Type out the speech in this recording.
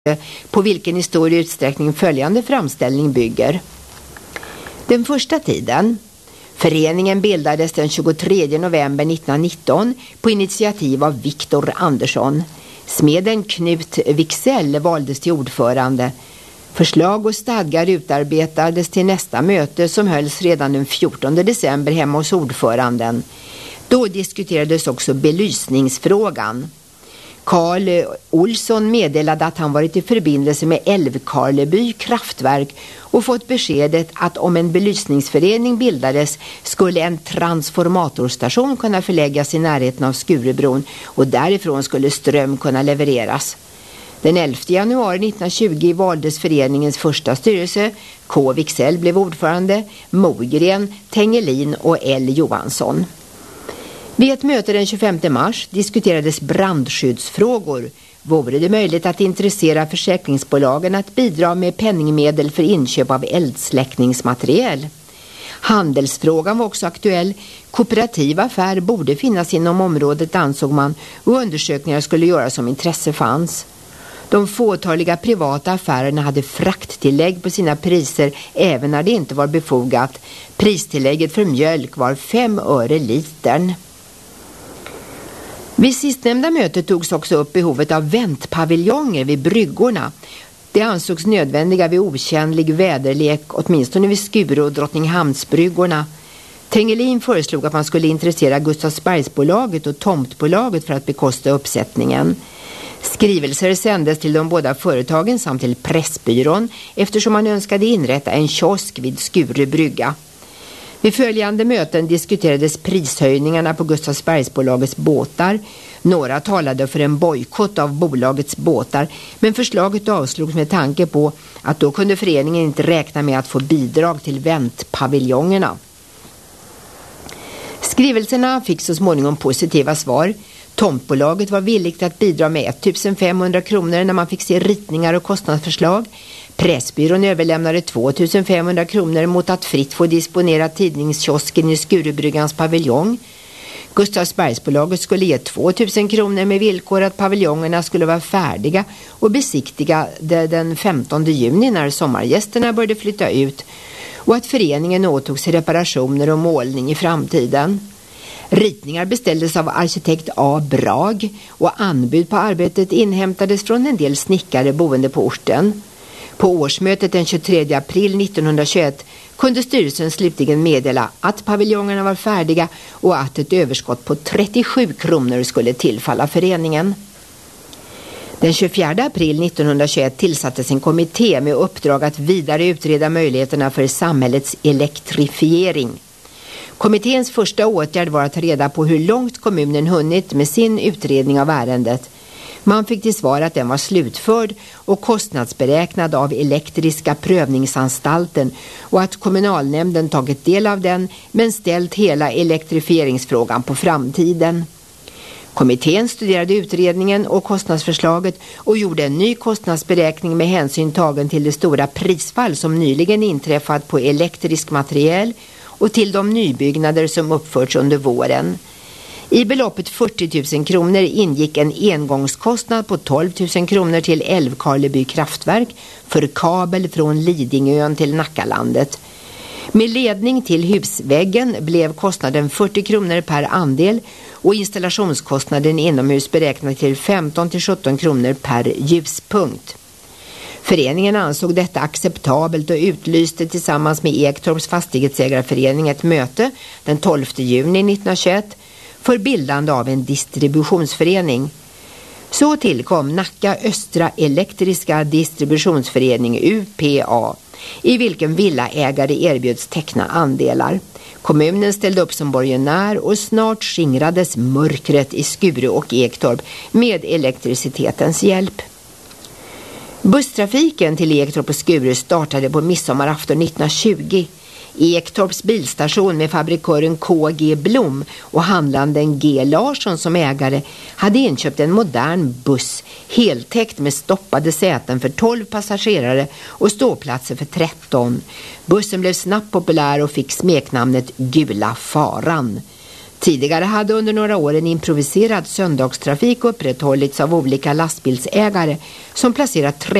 på vilken i stor utsträckning följande framställning bygger. Den första tiden. Föreningen bildades den 23 november 1919 på initiativ av Viktor Andersson. Smeden Knut Wicksell valdes till ordförande. Förslag och stadgar utarbetades till nästa möte som hölls redan den 14 december hemma hos ordföranden. Då diskuterades också belysningsfrågan. Karl Olsson meddelade att han varit i förbindelse med Älvkarleby kraftverk och fått beskedet att om en belysningsförening bildades skulle en transformatorstation kunna förläggas i närheten av Skurubron och därifrån skulle ström kunna levereras. Den 11 januari 1920 valdes föreningens första styrelse. K. Wicksell blev ordförande, Mogren, Tengelin och L. Johansson. Vid ett möte den 25 mars diskuterades brandskyddsfrågor. Vore det möjligt att intressera försäkringsbolagen att bidra med penningmedel för inköp av eldsläckningsmateriel? Handelsfrågan var också aktuell. Kooperativa affär borde finnas inom området, ansåg man, och undersökningar skulle göras om intresse fanns. De fåtaliga privata affärerna hade frakttillägg på sina priser även när det inte var befogat. Pristillägget för mjölk var 5 öre litern. Vid sistnämnda möte togs också upp behovet av väntpaviljonger vid bryggorna. Det ansågs nödvändiga vid okännlig väderlek, åtminstone vid Skuru- och Drottninghamnsbryggorna. Tengelin föreslog att man skulle intressera Gustavsbergsbolaget och Tomtbolaget för att bekosta uppsättningen. Skrivelser sändes till de båda företagen samt till Pressbyrån eftersom man önskade inrätta en kiosk vid Skuru brygga. Vid följande möten diskuterades prishöjningarna på Gustavsbergsbolagets båtar. Några talade för en bojkott av bolagets båtar, men förslaget avslogs med tanke på att då kunde föreningen inte räkna med att få bidrag till väntpaviljongerna. Skrivelserna fick så småningom positiva svar. Tomtbolaget var villigt att bidra med 1500 kronor när man fick se ritningar och kostnadsförslag. Pressbyrån överlämnade 2500 kronor mot att fritt få disponera tidningskiosken i Skurubryggans paviljong. Gustavsbergsbolaget skulle ge 2000 kronor med villkor att paviljongerna skulle vara färdiga och besiktigade den 15 juni när sommargästerna började flytta ut, och att föreningen åtog sig reparationer och målning i framtiden. Ritningar beställdes av arkitekt A. Brag och anbud på arbetet inhämtades från en del snickare boende på orten. På årsmötet den 23 april 1921 kunde styrelsen slutligen meddela att paviljongerna var färdiga och att ett överskott på 37 kronor skulle tillfalla föreningen. Den 24 april 1921 tillsattes en kommitté med uppdrag att vidare utreda möjligheterna för samhällets elektrifiering. Kommitténs första åtgärd var att ta reda på hur långt kommunen hunnit med sin utredning av ärendet. Man fick till svar att den var slutförd och kostnadsberäknad av Elektriska prövningsanstalten och att kommunalnämnden tagit del av den men ställt hela elektrifieringsfrågan på framtiden. Kommittén studerade utredningen och kostnadsförslaget och gjorde en ny kostnadsberäkning med hänsyn tagen till det stora prisfall som nyligen inträffat på elektrisk materiel och till de nybyggnader som uppförts under våren. I beloppet 40 000 kronor ingick en engångskostnad på 12 000 kronor till Älvkarleby kraftverk för kabel från Lidingön till Nackalandet. Med ledning till husväggen blev kostnaden 40 kronor per andel och installationskostnaden inomhus beräknad till 15-17 kronor per ljuspunkt. Föreningen ansåg detta acceptabelt och utlyste tillsammans med Ektorps fastighetsägarförening ett möte den 12 juni 1921 för bildande av en distributionsförening. Så tillkom Nacka Östra Elektriska Distributionsförening UPA, i vilken villaägare erbjöds teckna andelar. Kommunen ställde upp som borgenär och snart skingrades mörkret i Skuru och Ektorp med elektricitetens hjälp. Busstrafiken till Ektorp och Skuru startade på midsommarafton 1920. Ektorps bilstation med fabrikören K.G. Blom och handlanden G. Larsson som ägare hade inköpt en modern buss heltäckt med stoppade säten för 12 passagerare och ståplatser för 13. Bussen blev snabbt populär och fick smeknamnet Gula Faran. Tidigare hade under några år en improviserad söndagstrafik upprätthållits av olika lastbilsägare som placerat